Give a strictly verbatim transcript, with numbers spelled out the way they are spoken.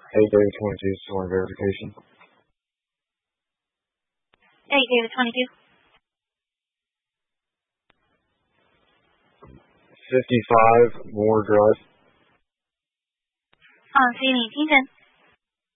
Hey, David twenty-two, sworn verification. Hey, David twenty-two. fifty-five, Moore Drive. Um, C N E,听诊。